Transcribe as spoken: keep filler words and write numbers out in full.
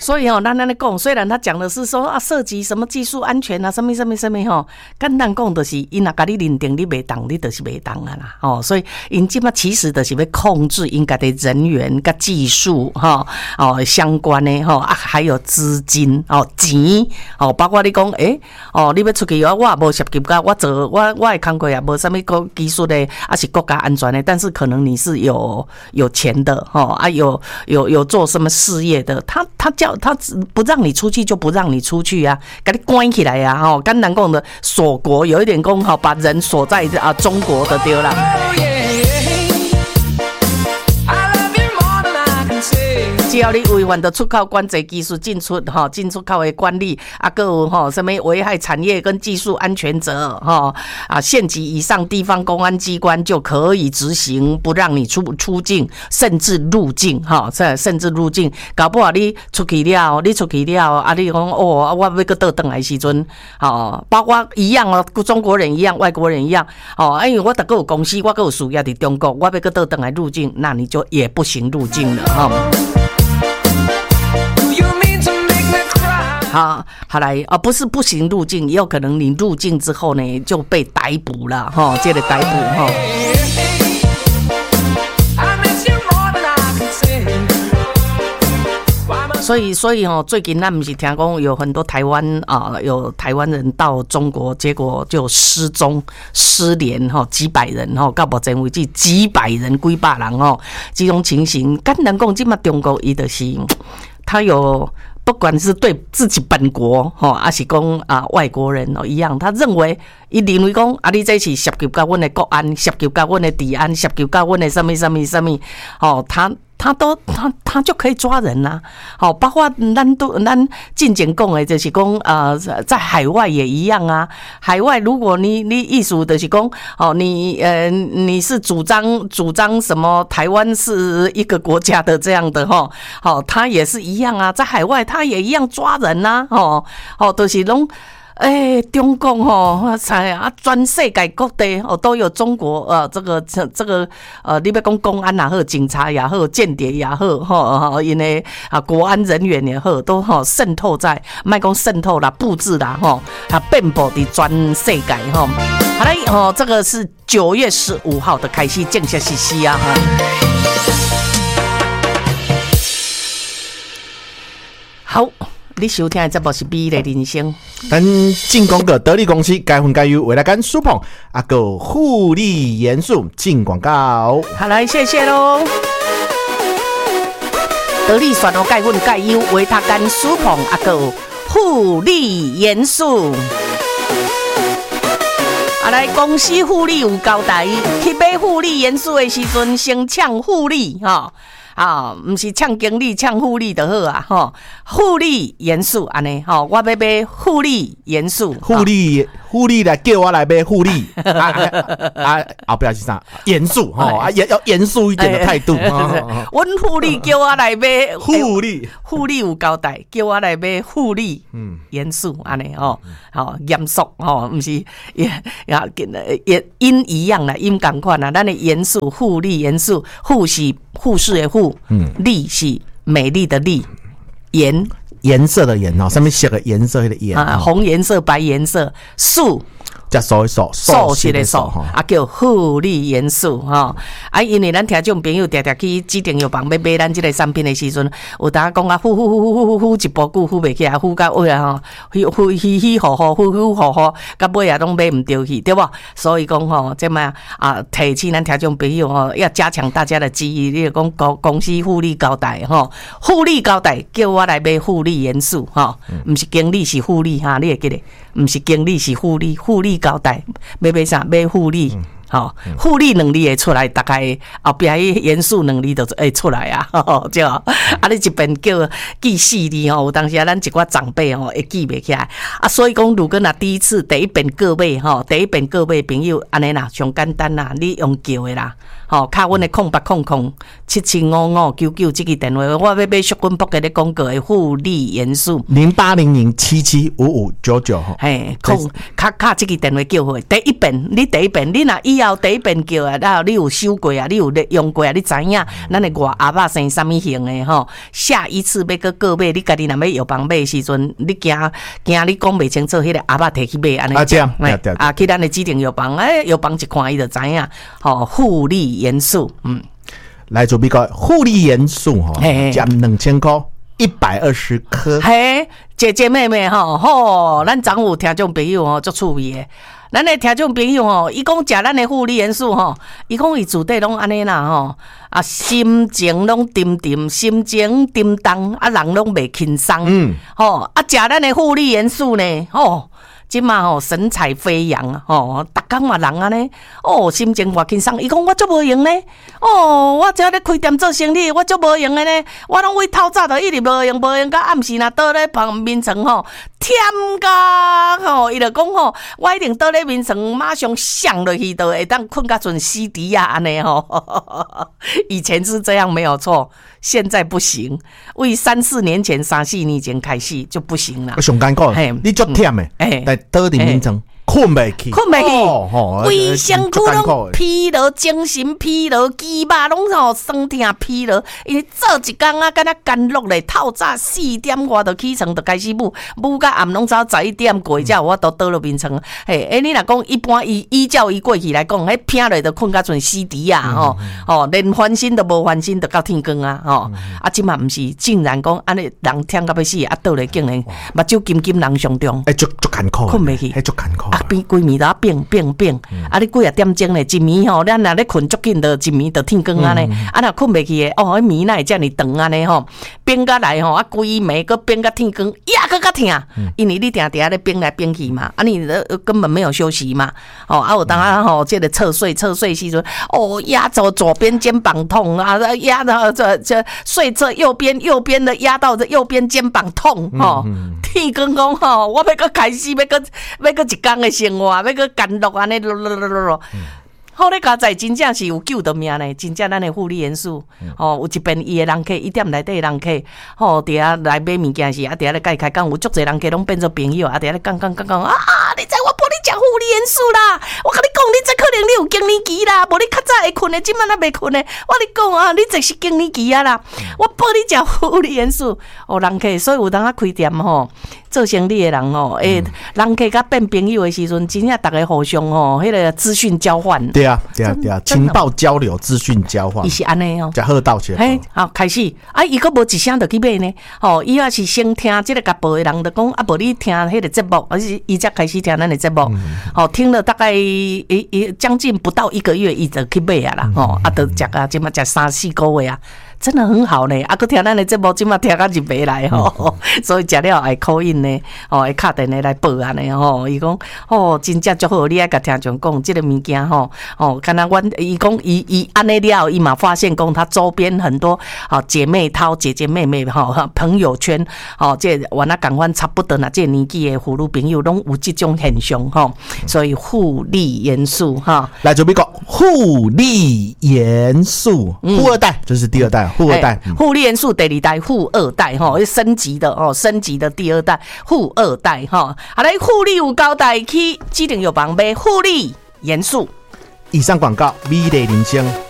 所以哦，咱咱咧讲，虽然他讲的是说啊，涉及什么技术安全啊，什么什么什么吼，简单讲就是因若甲你认定你袂当，你就是袂当啊啦。哦，所以因即马其实就是要控制因家的人员、甲技术哈哦相关的吼啊，还有资金哦钱哦，包括你讲诶哦，你要出去我我也无涉及到我做我我的工作也无啥物个技术的，啊是国家安全的，但是可能你是有有钱的哈啊有有有做什么事业的，他他叫他不让你出去就不让你出去啊，给你关起来呀、啊、哈，简单讲的锁国有一点讲哈，把人锁在啊中国的对啦。只要你违反的出口管制技术进出哈进出口的管理啊，还有哈什么危害产业跟技术安全者哈啊，县级以上地方公安机关就可以执行不让你出出境，甚至入境哈，甚至入境，搞不好你出去了，你出去了啊，你讲哦，我要搁倒转来时阵，哦，包括一样哦，中国人一样，外国人一样，哦，因为我得个有公司，我搁有事业在中国，我要搁倒转来入境，那你就也不行入境了哈。好，好来啊，不是不行入境，也有可能你入境之后呢就被逮捕了哈，这个逮捕哈。所以，所以哦，最近咱不是听讲有很多台湾啊，有台湾人到中国，结果就失踪、失联哈，几百人哈，到目前为止几百人、几百人哦，这种情形，简单讲，今嘛中国伊就是他有。不管是对自己本国吼，还是讲啊外国人哦一样，他认为伊认为讲啊，你这是涉及到阮的国安，涉及到阮的治安，涉及到阮的什么什么什么，哦，他他都他他就可以抓人啦、啊，哦，包括咱都咱进前讲的，就是讲呃，在海外也一样啊。海外如果你你意思就是讲哦，你呃你是主张主张什么台湾是一个国家的这样的哈，哦，他也是一样啊，在海外他也一样抓人呐、啊，哦哦，都、就是拢。哎、欸，中共吼，才啊，全世界各地哦都有中国呃，这个这这个呃，你要讲公安也好，警察也好，间谍也好，吼，因为啊，国安人员也好，都吼渗透在，莫讲渗透啦，布置啦，吼，啊，遍布伫全世界吼。好嘞，哦，这个是九月十五号的开始正式实施啊，哈。好。你收听的节目是《美丽人生》， 咱进广告得力公司该分该优未来干舒捧啊个护理严肃进广告。 好来，谢谢喽。得力选哦，钙粉钙优维他干舒捧啊个护理严肃。啊来，公司护理有交代，去买护理严肃的时阵，先抢护理哈。啊，不是呛经理、呛护理就好啊，吼！护理严肃安尼，吼，我要买护理严肃， 护理护理来叫我来买护理啊啊啊！不要去啥严肃哈啊，要严肃一点的态度。 阮护理叫我来买护理， 护理有交代，叫我来买护理，嗯，严肃安尼吼，好严肃吼，不是也也也音一样啦，音同款啦，咱的严肃护理严肃，护是护士的护。嗯，丽是美丽的丽，颜颜色的颜哦，上面写个颜色的颜啊，红颜色、白颜色，素。 叫手一手， 素食的素啊，叫护理严肃哈啊，因为咱听众朋友常常去指定药房要买咱这个产品的时阵，有当讲啊，呼呼呼呼呼呼一波久呼袂起来，呼到尾啊吼，呼呼嘻嘻吼吼，呼呼吼吼，到尾啊拢买唔着去，对不？所以讲吼，这么啊，提醒咱听众朋友吼，要加强大家的记忆。你讲公公司护理交代吼，护理交代叫我来买护理严肃哈，唔是经理是护理哈，你会记得？唔是经理是护理，护理交代要买啥？买护理，吼、嗯，护理能力会出来，大概后壁迄严肃能力就会出来啊，吼，对啊。啊，你一边叫记四字吼，有当时啊，咱一寡长辈吼会记袂起来啊，所以讲，如果若第一次第一遍各位吼，第一遍各位朋友安尼啦，上简单啦，你用叫的啦。吼，卡阮的空八空空七七五五九九这个电话，我要买淑君博给你广告的护理严肃零八零零七七五五九九吼， 嘿，空卡卡这个电话叫回第一遍，你第一遍你若以以后第一遍叫啊，然后你有收过啊，你有用过啊，你知影咱的外鸭肉生啥物型的吼。下一次要搁购买，你家己若要药房买的时阵，你惊惊你讲袂清楚，迄个鸭肉摕去买安尼。 啊，这样， 啊，去咱的指定药房，哎，药房一看伊就知影，吼，护理元素，嗯， 来做比较，护理元素吼，减两千块。一百二十颗， 嘿，姐姐妹妹吼，吼，咱长有听众朋友吼，足趣味的。咱的听众朋友吼，伊讲食咱的护理元素吼，伊讲伊自底拢安尼啦吼，啊，心情拢沉沉，心情沉重，啊，人拢袂轻松，嗯，吼，啊，食咱的护理元素呢，吼。即嘛吼神采飞扬啊！吼，逐工嘛人安尼，哦，心情偌轻松。伊讲我足无用呢，哦，我只要咧开店做生意，我足无用的呢。我拢为透早就一直无用，无用到暗时若倒咧旁眠床吼，忝甲吼，伊就讲吼，我一定倒咧眠床，马上想落去，就会当困甲阵死猪啊安尼吼。以前是这样没有错，现在不行。为三四年前、三四年前开始就不行了。 我上艰苦，你足忝的，哎。倒伫眠床，困袂去， 困袂去，规身躯拢疲劳，精神疲劳，肌肉拢吼酸痛疲劳。因为做一工啊，敢若干落咧，透早四点外就起床，就开始舞，舞到暗拢早十一点过，才我都倒落眠床。嘿，哎，你若讲一般依依照伊过去来讲，迄拼落就困到阵死猪啊，吼，吼，连翻身都无翻身，就到天光啊，吼。啊，即嘛毋是，竟然讲安尼人忝到要死，啊，倒来竟然目睭金金人上中， 哎，足足艰苦， 困袂去， 迄足艰苦。 啊，变规暝都变变变，啊！你几啊点钟咧？一暝吼，咱若咧困足紧，就一暝就天光安尼。啊，若困袂去诶，哦，迄暝哪会遮尔长安尼吼？变甲来吼，啊，规暝个变甲天光，呀，搁较疼，因为你定定咧变来变去嘛，啊，你根本没有休息嘛。哦，啊，有当啊吼，这个侧睡侧睡时阵，哦，压着左边肩膀痛啊，压到这这睡侧右边右边的压到这右边肩膀痛吼。天光讲吼，我要搁开始，要搁要搁一工的生活，要搁干落安尼，咯咯咯咯咯。好咧，加在真正是有救的命呢，真正咱的护理元素，哦，有一边伊的人客，伊店内底人客，吼，伫遐来买物件时，啊，伫遐咧甲伊开讲，有足侪人客拢变做朋友，啊，伫遐咧讲讲讲讲，啊，你知我帮你食护理元素啦，我甲你讲，你这可能你有更年期啦，无你较早会困的，即摆若袂困的，我你讲啊，你这是更年期啊啦，我帮你食护理元素，哦，人客，所以有当啊开店吼。做生意的人吼，诶、欸，人客甲变朋友的时阵，真正大家互相吼，迄个资讯交换。 对啊，对啊，对啊，情报交流、资讯交换。 伊是安尼哦， 才好道歉。 嘿，好开始啊！伊个无一声就去买呢。吼，伊也是先听即个甲报的人就讲，啊，无你听迄个节目，而是伊才开始听咱的节目。吼、嗯，听了大概一一将近不到一个月，伊就去买啊啦。吼、嗯，啊，都食啊，即嘛食三四个月啊。真的很好呢，啊，佮听咱的节目，即马听到入迷来吼、哦，所以食了会call in呢，哦，会敲电话来报安尼吼，伊讲哦，真正足好，你爱甲听众讲，即、這個物件吼，哦，敢若阮伊讲伊伊安尼了，伊嘛发现讲他周边很多哦姐妹淘、姐姐妹妹吼、哦，朋友圈哦，即原来共阮差不多呐，即年纪的妇女朋友拢有即种现象吼、哦，所以护理元素哈，哦、 来准备个护理元素，富二代，这是第二代。富二代， 护理元素第二代，富二代吼，升级的哦，升级的第二代，富二代哈。好来，护理有交代去指定药房买护理元素。 以上广告，美丽人生。